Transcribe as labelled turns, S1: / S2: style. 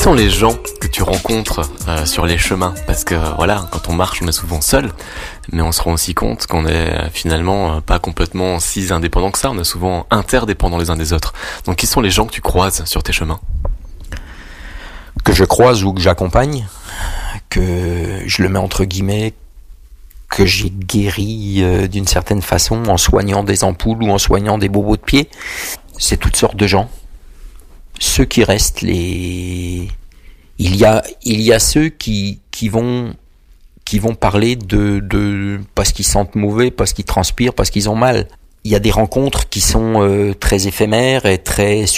S1: sont les gens que tu rencontres sur les chemins? Parce que voilà, quand on marche, on est souvent seul, mais on se rend aussi compte qu'on est finalement pas complètement si indépendants que ça. On est souvent interdépendants les uns des autres. Donc qui sont les gens que tu croises sur tes chemins?
S2: Que je croise ou que j'accompagne, que je le mets entre guillemets, que j'ai guéri d'une certaine façon en soignant des ampoules ou en soignant des bobos de pied. C'est toutes sortes de gens. Ceux qui restent, il y a ceux qui vont parler de parce qu'ils sentent mauvais, parce qu'ils transpirent, parce qu'ils ont mal. Il y a des rencontres qui sont très éphémères et très